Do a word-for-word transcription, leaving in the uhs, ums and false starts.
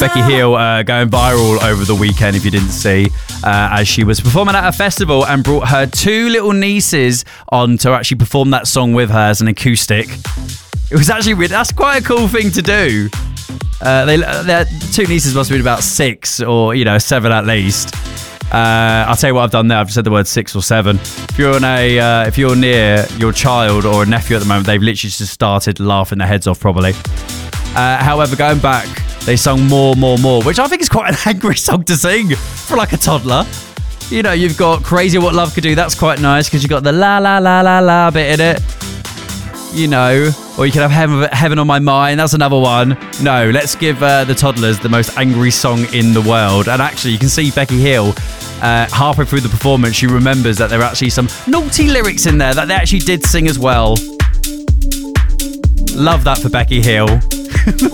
Becky Hill uh, going viral over the weekend, if you didn't see, uh, as she was performing at a festival and brought her two little nieces on to actually perform that song with her as an acoustic. It was actually weird. That's quite a cool thing to do. Uh, they, their two nieces must have been about six or, you know, seven at least. Uh, I'll tell you what I've done there. I've just said the word six or seven. If you're on a, uh, if you're near your child or a nephew at the moment, they've literally just started laughing their heads off probably. Uh, however, going back, they sung More, More, More, which I think is quite an angry song to sing for like a toddler. You know, you've got Crazy What Love Could Do. That's quite nice because you've got the la, la, la, la, la bit in it. You know, or you could have Heaven, Heaven on My Mind. That's another one. No, let's give uh, the toddlers the most angry song in the world. And actually, you can see Becky Hill, uh, halfway through the performance, she remembers that there are actually some naughty lyrics in there that they actually did sing as well. Love that for Becky Hill.